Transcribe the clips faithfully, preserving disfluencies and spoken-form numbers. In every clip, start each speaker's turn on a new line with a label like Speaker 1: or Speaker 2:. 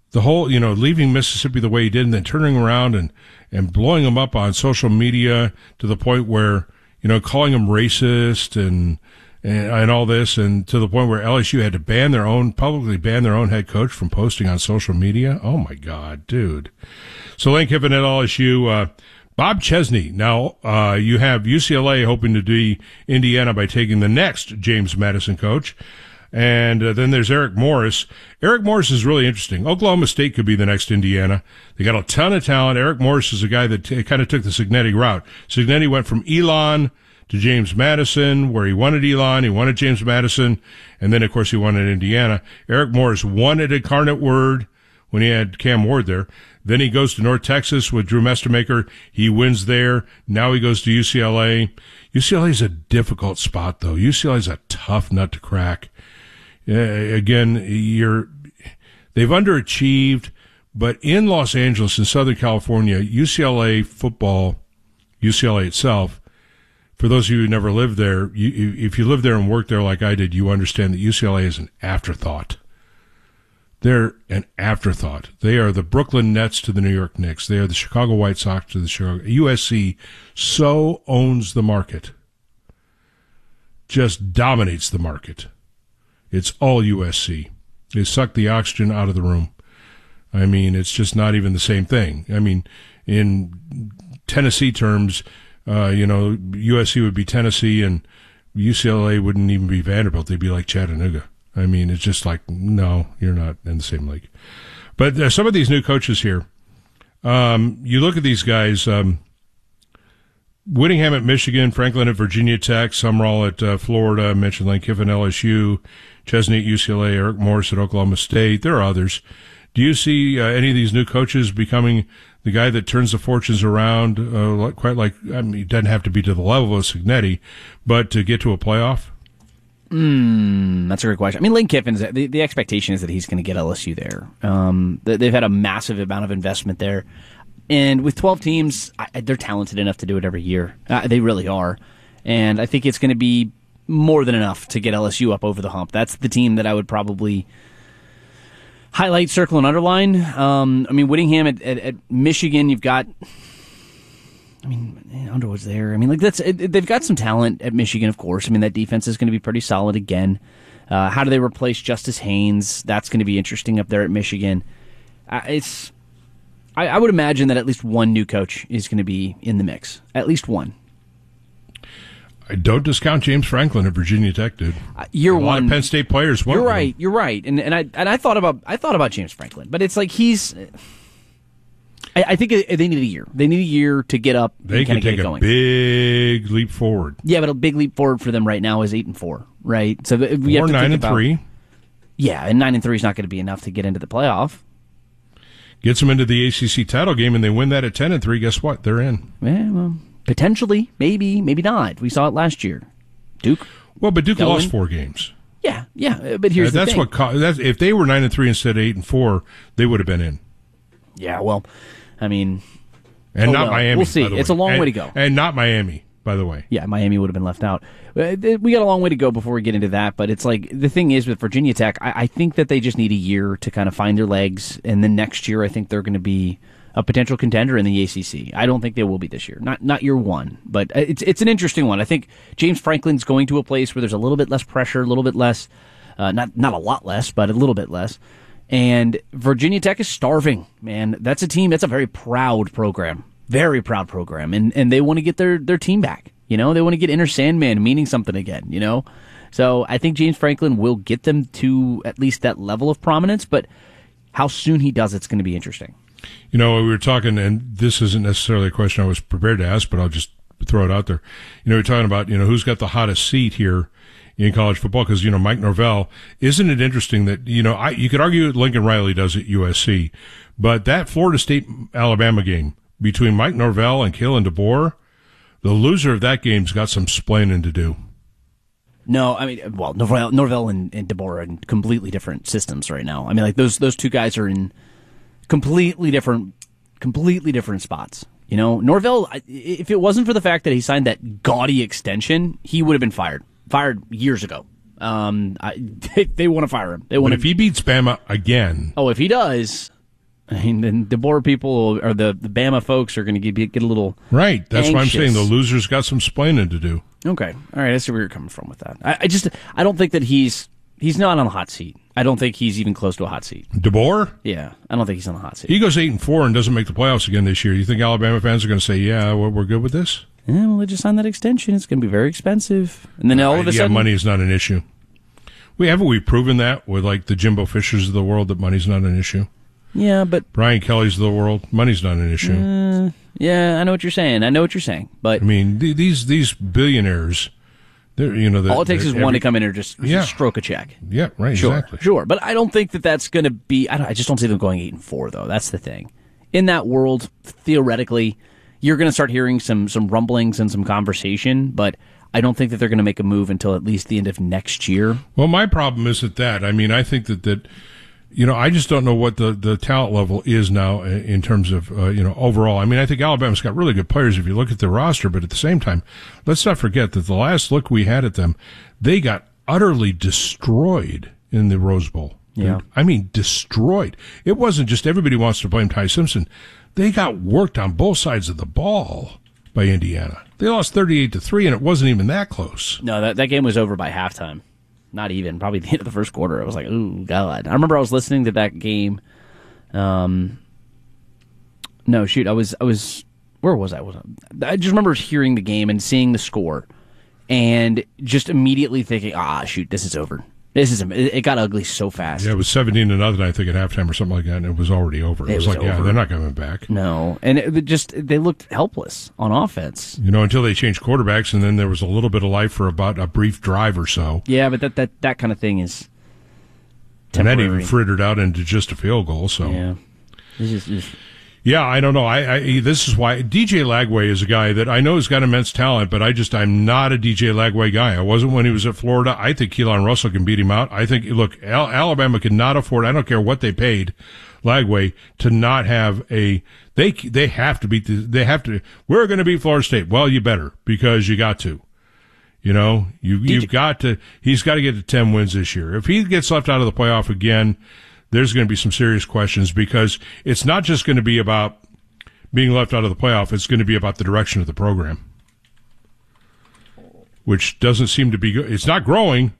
Speaker 1: the whole, you know, leaving Mississippi the way he did and then turning around and, and blowing him up on social media to the point where, you know, calling him racist and, and, and all this, and to the point where L S U had to ban their own, publicly ban their own head coach from posting on social media. Oh my God, dude. So Lane Kiffin at L S U, uh, Bob Chesney. Now, uh, you have U C L A hoping to be Indiana by taking the next James Madison coach. And uh, then there's Eric Morris. Eric Morris is really interesting. Oklahoma State could be the next Indiana. They got a ton of talent. Eric Morris is a guy that t- kind of took the Cignetti route. Cignetti went from Elon to James Madison, where he wanted Elon, he wanted James Madison, and then, of course, he wanted Indiana. Eric Morris won at Incarnate Word when he had Cam Ward there. Then he goes to North Texas with Drew Mestermaker. He wins there. Now he goes to U C L A. U C L A is a difficult spot, though. U C L A is a tough nut to crack. Uh, again, you're, they've underachieved, but in Los Angeles and Southern California, U C L A football, U C L A itself, for those of you who never lived there, you, if you live there and work there like I did, you understand that U C L A is an afterthought. They're an afterthought. They are the Brooklyn Nets to the New York Knicks. They are the Chicago White Sox to the Chicago. U S C so owns the market, just dominates the market. It's all U S C. They suck the oxygen out of the room. I mean, it's just not even the same thing. I mean, in Tennessee terms, uh, you know, U S C would be Tennessee and U C L A wouldn't even be Vanderbilt. They'd be like Chattanooga. I mean, it's just like, no, you're not in the same league. But there's some of these new coaches here. Um, you look at these guys, um, Whittingham at Michigan, Franklin at Virginia Tech, Sumrall at uh, Florida, I mentioned Lane Kiffin, L S U, Chesney at U C L A, Eric Morris at Oklahoma State. There are others. Do you see uh, any of these new coaches becoming the guy that turns the fortunes around, uh, quite like, I mean, he doesn't have to be to the level of Cignetti, but to get to a playoff?
Speaker 2: Mm, that's a great question. I mean, Lane Kiffin's, the, the expectation is that he's going to get L S U there. Um, they've had a massive amount of investment there. And with twelve teams, I, they're talented enough to do it every year. Uh, they really are. And I think it's going to be more than enough to get L S U up over the hump. That's the team that I would probably highlight, circle, and underline. Um, I mean, Whittingham at, at, at Michigan, you've got... I mean, Underwood's there. I mean, like that's it, they've got some talent at Michigan, of course. I mean, that defense is going to be pretty solid again. Uh, how do they replace Justice Haynes? That's going to be interesting up there at Michigan. Uh, it's, I, I would imagine that at least one new coach is going to be in the mix. At least one.
Speaker 1: I don't discount James Franklin at Virginia Tech, dude.
Speaker 2: Uh, year
Speaker 1: a
Speaker 2: one,
Speaker 1: lot of Penn State players.
Speaker 2: You're right. You're right. And and I and I thought about I thought about James Franklin, but it's like he's. I, I think they need a year. They need a year to get up.
Speaker 1: They
Speaker 2: and
Speaker 1: can
Speaker 2: take
Speaker 1: get
Speaker 2: it
Speaker 1: a
Speaker 2: going.
Speaker 1: big leap forward.
Speaker 2: Yeah, but a big leap forward for them right now is eight and four, right? So we
Speaker 1: or
Speaker 2: have to
Speaker 1: nine
Speaker 2: think
Speaker 1: and
Speaker 2: about,
Speaker 1: three.
Speaker 2: Yeah, and nine and three is not going to be enough to get into the playoff.
Speaker 1: Gets them into the A C C title game, and they win that at ten and three. Guess what? They're in.
Speaker 2: Yeah, well, potentially, maybe, maybe not. We saw it last year. Duke.
Speaker 1: Well, but Duke
Speaker 2: going.
Speaker 1: lost four games.
Speaker 2: Yeah, yeah. But here's
Speaker 1: uh,
Speaker 2: the
Speaker 1: that's
Speaker 2: thing.
Speaker 1: what. Co- that's, if they were nine and three instead of eight and four, they would have been in.
Speaker 2: Yeah, well, I mean,
Speaker 1: and
Speaker 2: oh
Speaker 1: not
Speaker 2: well.
Speaker 1: Miami.
Speaker 2: We'll see.
Speaker 1: By the
Speaker 2: It's
Speaker 1: way.
Speaker 2: a long
Speaker 1: and,
Speaker 2: way to go.
Speaker 1: And not Miami, by the way.
Speaker 2: Yeah, Miami would have been left out. Uh, We got a long way to go before we get into that, but it's like the thing is with Virginia Tech, I, I think that they just need a year to kind of find their legs, and then next year I think they're going to be a potential contender in the A C C. I don't think they will be this year, not not year one, but it's it's an interesting one. I think James Franklin's going to a place where there's a little bit less pressure, a little bit less, uh, not not a lot less, but a little bit less. And Virginia Tech is starving, man. That's a team. That's a very proud program, very proud program, and and they want to get their their team back. You know, they want to get Inner Sandman meaning something again. You know, so I think James Franklin will get them to at least that level of prominence, but how soon he does it's going to be interesting.
Speaker 1: You know, we were talking, and this isn't necessarily a question I was prepared to ask, but I'll just throw it out there. You know, we're talking about, you know, who's got the hottest seat here in college football, because, you know, Mike Norvell, isn't it interesting that, you know, I, you could argue that Lincoln Riley does at U S C, but that Florida State-Alabama game between Mike Norvell and Kalen DeBoer, the loser of that game's got some splaining to do.
Speaker 2: No, I mean, well, Norvell, Norvell and, and DeBoer are in completely different systems right now. I mean, like, those those two guys are in completely different, completely different spots. You know, Norvell, if it wasn't for the fact that he signed that gaudy extension, he would have been fired. Fired years ago. Um, I, they, they want to fire him. They want.
Speaker 1: But if he beats Bama again,
Speaker 2: oh, if he does, I mean, then the DeBoer people or the, the Bama folks are going to get, get a little
Speaker 1: right. That's
Speaker 2: anxious.
Speaker 1: why I'm saying the losers got some splaining to do.
Speaker 2: Okay, all right. I see where you're coming from with that. I, I just I don't think that he's he's not on the hot seat. I don't think he's even close to a hot seat.
Speaker 1: DeBoer?
Speaker 2: Yeah, I don't think he's on the hot seat.
Speaker 1: He goes eight and four and doesn't make the playoffs again this year. You think Alabama fans are going to say, "Yeah, we're, we're good with this"?
Speaker 2: Yeah, well, they just signed that extension. It's going to be very expensive, and then all of a
Speaker 1: yeah,
Speaker 2: sudden,
Speaker 1: money is not an issue. We haven't we proven that with like the Jimbo Fishers of the world that money's not an issue.
Speaker 2: Yeah, but
Speaker 1: Brian Kelly's of the world, money's not an issue.
Speaker 2: Uh, yeah, I know what you're saying. I know what you're saying, but
Speaker 1: I mean, th- these these billionaires, they're you know,
Speaker 2: all it takes is
Speaker 1: every,
Speaker 2: one to come in and just
Speaker 1: yeah.
Speaker 2: stroke a check.
Speaker 1: Yeah, right.
Speaker 2: Sure,
Speaker 1: exactly.
Speaker 2: sure. But I don't think that that's going to be. I, don't, I just don't see them going eight and four, though. That's the thing. In that world, theoretically, you're going to start hearing some some rumblings and some conversation, but I don't think that they're going to make a move until at least the end of next year.
Speaker 1: Well, my problem isn't that. I mean, I think that that. You know, I just don't know what the, the talent level is now in terms of, uh, you know, overall. I mean, I think Alabama's got really good players if you look at their roster, but at the same time, let's not forget that the last look we had at them, they got utterly destroyed in the Rose Bowl.
Speaker 2: Yeah.
Speaker 1: I mean, destroyed. It wasn't just everybody wants to blame Ty Simpson. They got worked on both sides of the ball by Indiana. They lost thirty-eight to three, and it wasn't even that close.
Speaker 2: No, that, that game was over by halftime. Not even, probably the end of the first quarter. I was like, ooh, God. I remember I was listening to that game. Um, no, shoot, I was, I was, where was I? Was I? I just remember hearing the game and seeing the score and just immediately thinking, ah, shoot, this is over. This is, it got ugly so fast.
Speaker 1: Yeah, it was seventeen to nothing, I think, at halftime or something like that, and it was already over. It,
Speaker 2: it
Speaker 1: was,
Speaker 2: was
Speaker 1: like,
Speaker 2: over.
Speaker 1: yeah, they're not coming back.
Speaker 2: No, and it just, they looked helpless on offense.
Speaker 1: You know, until they changed quarterbacks, and then there was a little bit of life for about a brief drive or so.
Speaker 2: Yeah, but that that, that kind of thing is
Speaker 1: And
Speaker 2: temporary.
Speaker 1: that even frittered out into just a field goal, so.
Speaker 2: Yeah. This is just...
Speaker 1: Yeah, I don't know. I, I this is why D J Lagway is a guy that I know has got immense talent, but I just I'm not a D J Lagway guy. I wasn't when he was at Florida. I think Keelan Russell can beat him out. I think look, Al- Alabama cannot afford. I don't care what they paid Lagway to not have a. They they have to beat. The, they have to. We're going to beat Florida State. Well, you better because you got to. You know, you you've got to. He's got to get to ten wins this year. If he gets left out of the playoff again, there's going to be some serious questions because it's not just going to be about being left out of the playoff. It's going to be about the direction of the program, which doesn't seem to be good. It's not growing.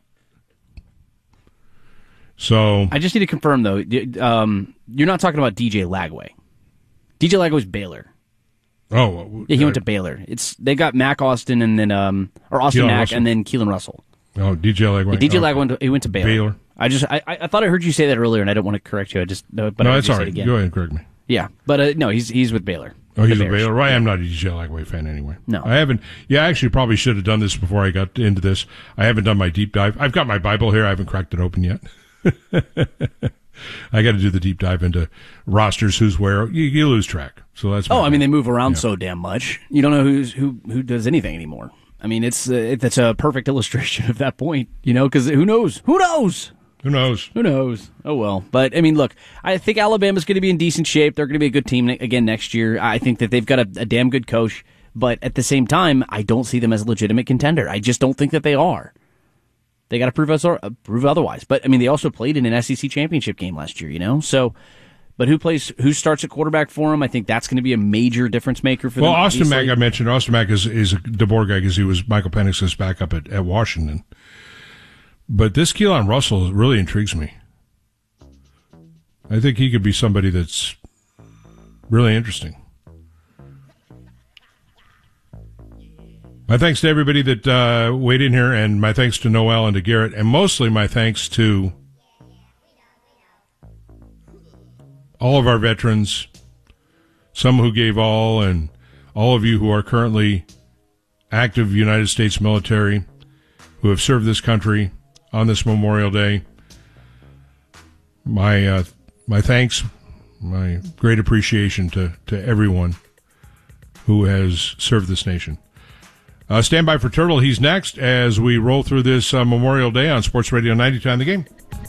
Speaker 1: So
Speaker 2: I just need to confirm, though, um, you're not talking about D J Lagway. D J Lagway's Baylor.
Speaker 1: Oh.
Speaker 2: Yeah, he uh, went to Baylor. It's They got Mac Austin and then, um, or Austin
Speaker 1: Keelan
Speaker 2: Mack
Speaker 1: Russell.
Speaker 2: and then Keelan Russell.
Speaker 1: Oh, D J Lagway.
Speaker 2: Yeah, D J
Speaker 1: oh.
Speaker 2: Lagway went to, he went to Baylor.
Speaker 1: Baylor.
Speaker 2: I just, I, I thought I heard you say that earlier, and I don't want to correct you. I just, but
Speaker 1: no,
Speaker 2: I
Speaker 1: that's
Speaker 2: say
Speaker 1: all right.
Speaker 2: it again.
Speaker 1: Go ahead and correct me.
Speaker 2: Yeah, but uh, no, he's he's with Baylor.
Speaker 1: Oh, he's
Speaker 2: the
Speaker 1: with
Speaker 2: Bears.
Speaker 1: Baylor. Right, I'm not a D J Lagway fan anyway.
Speaker 2: No,
Speaker 1: I haven't. Yeah, I actually probably should have done this before I got into this. I haven't done my deep dive. I've got my Bible here. I haven't cracked it open yet. I got to do the deep dive into rosters, who's where. You, you lose track. So that's.
Speaker 2: Oh, I mean, they move around
Speaker 1: yeah.
Speaker 2: so damn much. You don't know who's who who does anything anymore. I mean, it's uh, it, that's a perfect illustration of that point. You know, because who knows? Who knows?
Speaker 1: Who knows?
Speaker 2: Who knows? Oh, well. But, I mean, look, I think Alabama's going to be in decent shape. They're going to be a good team again next year. I think that they've got a, a damn good coach. But at the same time, I don't see them as a legitimate contender. I just don't think that they are. They got to prove us or uh, prove otherwise. But, I mean, they also played in an S E C championship game last year, you know? So, but who plays, who starts at quarterback for them? I think that's going to be a major difference maker for
Speaker 1: well,
Speaker 2: them.
Speaker 1: Well, Austin
Speaker 2: obviously.
Speaker 1: Mack, I mentioned, Austin Mack is, is a DeBoer guy because he was Michael Penix's backup at, at Washington. But this Keelan Russell really intrigues me. I think he could be somebody that's really interesting. My thanks to everybody that uh, weighed in here, and my thanks to Noel and to Garrett, and mostly my thanks to all of our veterans, some who gave all, and all of you who are currently active United States military, who have served this country on this Memorial Day. My uh, my thanks, my great appreciation to, to everyone who has served this nation. Uh, stand by for Turtle. He's next as we roll through this uh, Memorial Day on Sports Radio ninety-two on The Game.